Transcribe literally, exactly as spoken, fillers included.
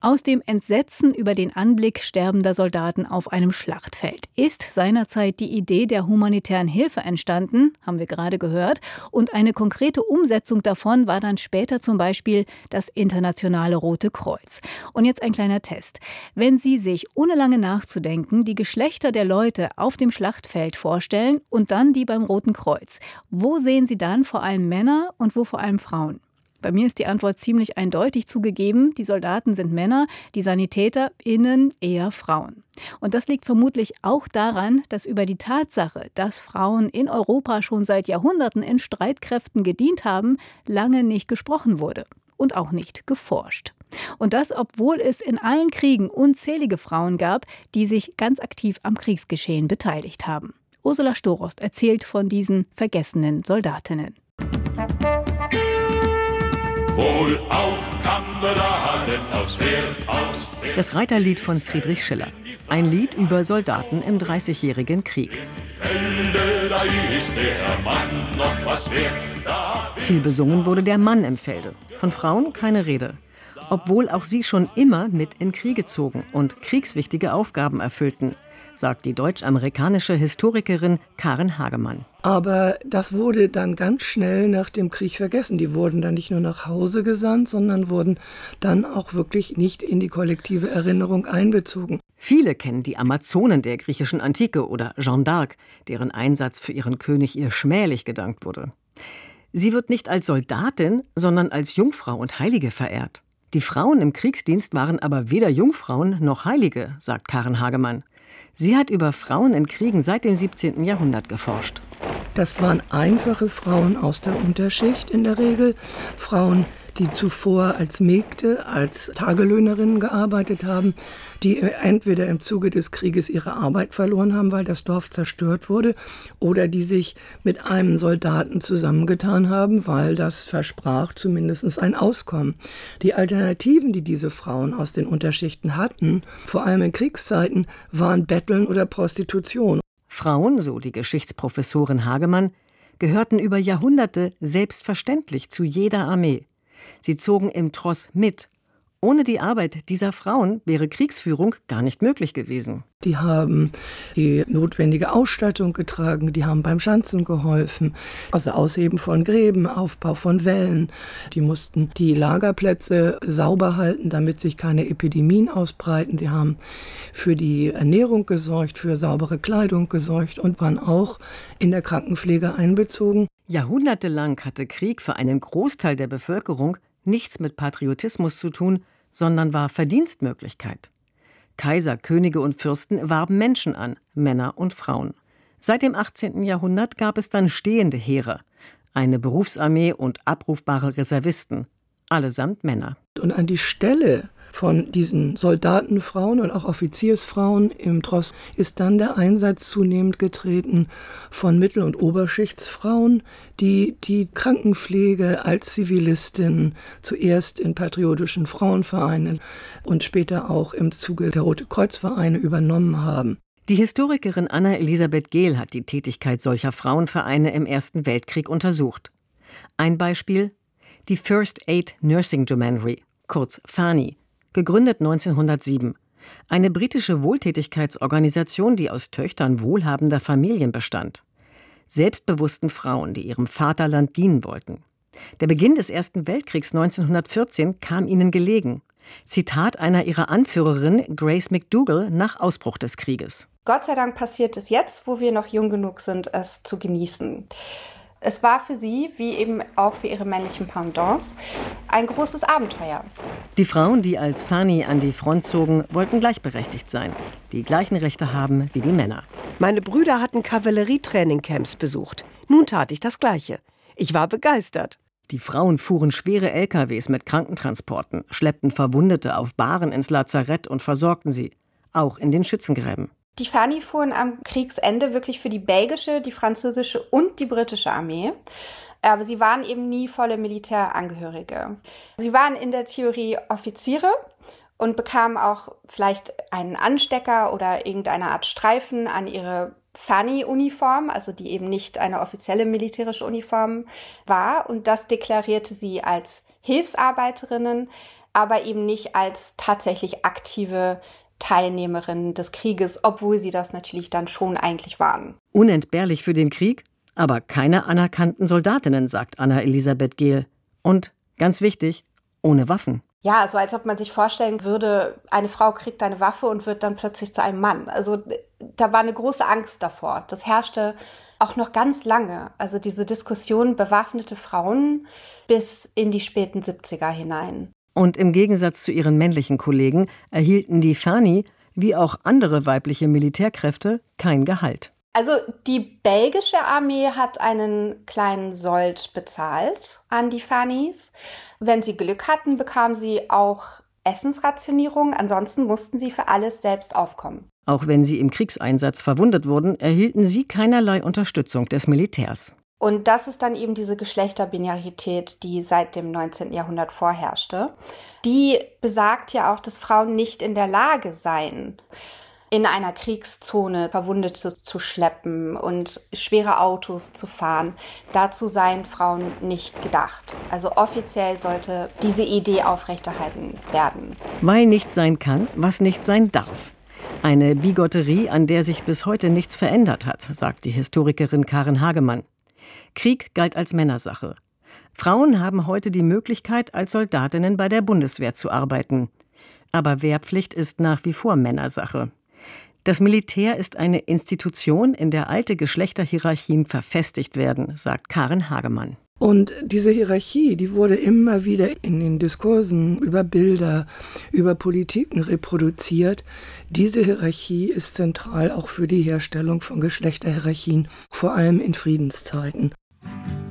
Aus dem Entsetzen über den Anblick sterbender Soldaten auf einem Schlachtfeld ist seinerzeit die Idee der humanitären Hilfe entstanden, haben wir gerade gehört, und eine konkrete Umsetzung davon war dann später zum Beispiel das Internationale Rote Kreuz. Und jetzt ein kleiner Test. Wenn Sie sich, ohne lange nachzudenken, die Geschlechter der Leute auf dem Schlachtfeld vorstellen und dann die beim Roten Kreuz, wo sehen Sie dann vor allem Männer und wo vor allem Frauen? Bei mir ist die Antwort ziemlich eindeutig zugegeben. Die Soldaten sind Männer, die SanitäterInnen eher Frauen. Und das liegt vermutlich auch daran, dass über die Tatsache, dass Frauen in Europa schon seit Jahrhunderten in Streitkräften gedient haben, lange nicht gesprochen wurde und auch nicht geforscht. Und das, obwohl es in allen Kriegen unzählige Frauen gab, die sich ganz aktiv am Kriegsgeschehen beteiligt haben. Ursula Storost erzählt von diesen vergessenen Soldatinnen. Wohlauf, Kameraden, aufs Pferd, aufs Pferd. Das Reiterlied von Friedrich Schiller. Ein Lied über Soldaten im Dreißigjährigen Krieg. Felde, da ist der Mann noch was wert. Da Viel besungen wurde der Mann im Felde. Von Frauen keine Rede. Obwohl auch sie schon immer mit in Kriege zogen und kriegswichtige Aufgaben erfüllten, sagt die deutsch-amerikanische Historikerin Karen Hagemann. Aber das wurde dann ganz schnell nach dem Krieg vergessen. Die wurden dann nicht nur nach Hause gesandt, sondern wurden dann auch wirklich nicht in die kollektive Erinnerung einbezogen. Viele kennen die Amazonen der griechischen Antike oder Jeanne d'Arc, deren Einsatz für ihren König ihr schmählich gedankt wurde. Sie wird nicht als Soldatin, sondern als Jungfrau und Heilige verehrt. Die Frauen im Kriegsdienst waren aber weder Jungfrauen noch Heilige, sagt Karen Hagemann. Sie hat über Frauen in Kriegen seit dem siebzehnten Jahrhundert geforscht. Das waren einfache Frauen aus der Unterschicht in der Regel. Frauen, die zuvor als Mägde, als Tagelöhnerinnen gearbeitet haben, die entweder im Zuge des Krieges ihre Arbeit verloren haben, weil das Dorf zerstört wurde, oder die sich mit einem Soldaten zusammengetan haben, weil das versprach zumindest ein Auskommen. Die Alternativen, die diese Frauen aus den Unterschichten hatten, vor allem in Kriegszeiten, waren Betteln oder Prostitution. Frauen, so die Geschichtsprofessorin Hagemann, gehörten über Jahrhunderte selbstverständlich zu jeder Armee. Sie zogen im Tross mit. Ohne die Arbeit dieser Frauen wäre Kriegsführung gar nicht möglich gewesen. Die haben die notwendige Ausstattung getragen, die haben beim Schanzen geholfen, also Ausheben von Gräben, Aufbau von Wällen. Die mussten die Lagerplätze sauber halten, damit sich keine Epidemien ausbreiten. Die haben für die Ernährung gesorgt, für saubere Kleidung gesorgt und waren auch in der Krankenpflege einbezogen. Jahrhundertelang hatte Krieg für einen Großteil der Bevölkerung nichts mit Patriotismus zu tun, sondern war Verdienstmöglichkeit. Kaiser, Könige und Fürsten warben Menschen an, Männer und Frauen. Seit dem achtzehnten Jahrhundert gab es dann stehende Heere, eine Berufsarmee und abrufbare Reservisten, allesamt Männer. Und an die Stelle von diesen Soldatenfrauen und auch Offiziersfrauen im Tross ist dann der Einsatz zunehmend getreten von Mittel- und Oberschichtsfrauen, die die Krankenpflege als Zivilistin zuerst in patriotischen Frauenvereinen und später auch im Zuge der Rote-Kreuz-Vereine übernommen haben. Die Historikerin Anna-Elisabeth Gehl hat die Tätigkeit solcher Frauenvereine im Ersten Weltkrieg untersucht. Ein Beispiel: die First Aid Nursing Yeomanry, kurz Fani, gegründet neunzehnhundertsieben. Eine britische Wohltätigkeitsorganisation, die aus Töchtern wohlhabender Familien bestand. Selbstbewussten Frauen, die ihrem Vaterland dienen wollten. Der Beginn des Ersten Weltkriegs neunzehnhundertvierzehn kam ihnen gelegen. Zitat einer ihrer Anführerinnen, Grace McDougall, nach Ausbruch des Krieges. Gott sei Dank passiert es jetzt, wo wir noch jung genug sind, es zu genießen. Es war für sie, wie eben auch für ihre männlichen Pendants, ein großes Abenteuer. Die Frauen, die als Fani an die Front zogen, wollten gleichberechtigt sein. Die gleichen Rechte haben wie die Männer. Meine Brüder hatten Kavallerietrainingcamps besucht. Nun tat ich das Gleiche. Ich war begeistert. Die Frauen fuhren schwere L K Ws mit Krankentransporten, schleppten Verwundete auf Bahren ins Lazarett und versorgten sie. Auch in den Schützengräben. Die Fani fuhren am Kriegsende wirklich für die belgische, die französische und die britische Armee. Aber sie waren eben nie volle Militärangehörige. Sie waren in der Theorie Offiziere und bekamen auch vielleicht einen Anstecker oder irgendeine Art Streifen an ihre Fani-Uniform, also die eben nicht eine offizielle militärische Uniform war. Und das deklarierte sie als Hilfsarbeiterinnen. aber eben nicht als tatsächlich aktive Teilnehmerinnen des Krieges, obwohl sie das natürlich dann schon eigentlich waren. Unentbehrlich für den Krieg, aber keine anerkannten Soldatinnen, sagt Anna Elisabeth Gehl. Und, ganz wichtig, ohne Waffen. Ja, so als ob man sich vorstellen würde, eine Frau kriegt eine Waffe und wird dann plötzlich zu einem Mann. Also da war eine große Angst davor. Das herrschte auch noch ganz lange. Also diese Diskussion bewaffnete Frauen bis in die späten siebziger hinein. Und im Gegensatz zu ihren männlichen Kollegen erhielten die Fani, wie auch andere weibliche Militärkräfte, kein Gehalt. Also die belgische Armee hat einen kleinen Sold bezahlt an die Fanis. Wenn sie Glück hatten, bekamen sie auch Essensrationierung. Ansonsten mussten sie für alles selbst aufkommen. Auch wenn sie im Kriegseinsatz verwundet wurden, erhielten sie keinerlei Unterstützung des Militärs. Und das ist dann eben diese Geschlechterbinarität, die seit dem neunzehnten Jahrhundert vorherrschte. Die besagt ja auch, dass Frauen nicht in der Lage seien, in einer Kriegszone Verwundete zu schleppen und schwere Autos zu fahren. Dazu seien Frauen nicht gedacht. Also offiziell sollte diese Idee aufrechterhalten werden. Weil nicht sein kann, was nicht sein darf. Eine Bigotterie, an der sich bis heute nichts verändert hat, sagt die Historikerin Karin Hagemann. Krieg galt als Männersache. Frauen haben heute die Möglichkeit, als Soldatinnen bei der Bundeswehr zu arbeiten. Aber Wehrpflicht ist nach wie vor Männersache. Das Militär ist eine Institution, in der alte Geschlechterhierarchien verfestigt werden, sagt Karin Hagemann. Und diese Hierarchie, die wurde immer wieder in den Diskursen über Bilder, über Politiken reproduziert. Diese Hierarchie ist zentral auch für die Herstellung von Geschlechterhierarchien, vor allem in Friedenszeiten.